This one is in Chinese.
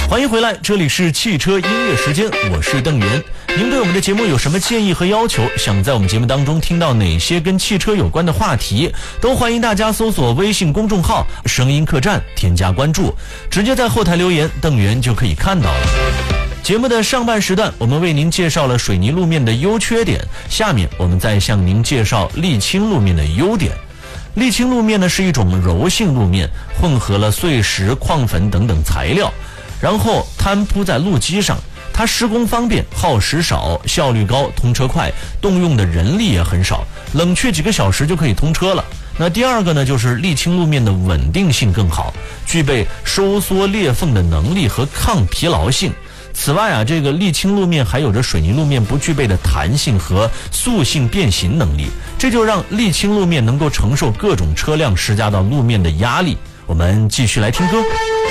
欢迎回来，这里是汽车音乐时间，我是邓源。您对我们的节目有什么建议和要求？想在我们节目当中听到哪些跟汽车有关的话题？都欢迎大家搜索微信公众号“声音客栈”，添加关注，直接在后台留言，邓源就可以看到了。节目的上半时段，我们为您介绍了水泥路面的优缺点，下面我们再向您介绍沥青路面的优点。沥青路面呢是一种柔性路面，混合了碎石、矿粉等等材料，然后摊铺在路基上，它施工方便，耗时少，效率高，通车快，动用的人力也很少，冷却几个小时就可以通车了。那第二个呢，就是沥青路面的稳定性更好，具备收缩裂缝的能力和抗疲劳性。此外啊，这个沥青路面还有着水泥路面不具备的弹性和塑性变形能力，这就让沥青路面能够承受各种车辆施加到路面的压力。我们继续来听歌。